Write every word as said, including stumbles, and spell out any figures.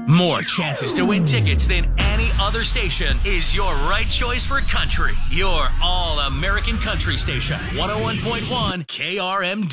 More chances to win tickets than any other station is your right choice for country. Your all-American country station. one oh one point one K R M D.